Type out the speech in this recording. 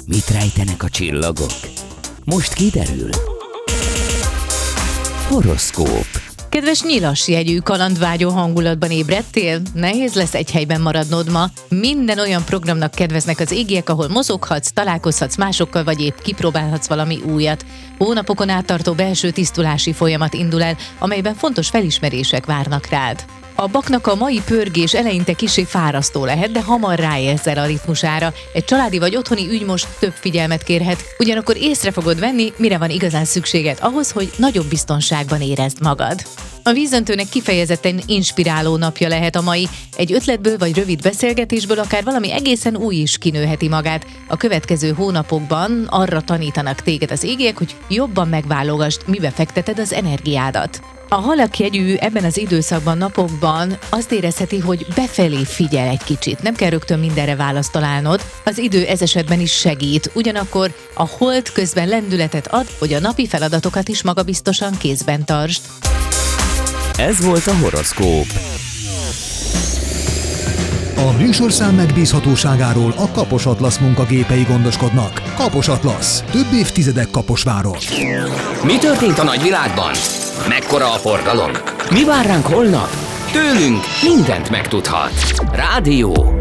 Mit rejtenek a csillagok? Most kiderül. Horoszkóp. Kedves nyilas jegyű, kalandvágyó hangulatban ébredtél? Nehéz lesz egy helyben maradnod ma. Minden olyan programnak kedveznek az égiek, ahol mozoghatsz, találkozhatsz másokkal, vagy épp kipróbálhatsz valami újat. Hónapokon áttartó belső tisztulási folyamat indul el, amelyben fontos felismerések várnak rád. A baknak a mai pörgés eleinte kissé fárasztó lehet, de hamar ráérzel a ritmusára. Egy családi vagy otthoni ügy most több figyelmet kérhet, ugyanakkor észre fogod venni, mire van igazán szükséged ahhoz, hogy nagyobb biztonságban érezd magad. A vízöntőnek kifejezetten inspiráló napja lehet a mai. Egy ötletből vagy rövid beszélgetésből akár valami egészen új is kinőheti magát. A következő hónapokban arra tanítanak téged az égiek, hogy jobban megválogasd, mibe fekteted az energiádat. A halak jegyű ebben az időszakban, napokban azt érezheti, hogy befelé figyel egy kicsit. Nem kell rögtön mindenre választ találnod. Az idő ez esetben is segít. Ugyanakkor a hold közben lendületet ad, hogy a napi feladatokat is magabiztosan kézben tartsd. Ez volt a horoszkóp. A műsorszám megbízhatóságáról a Kapos Atlasz munkagépei gondoskodnak. Kapos Atlasz. Több évtizedek Kaposváron. Mi történt a nagyvilágban? Mekkora a forgalom? Mi vár ránk holnap? Tőlünk mindent megtudhat. Rádió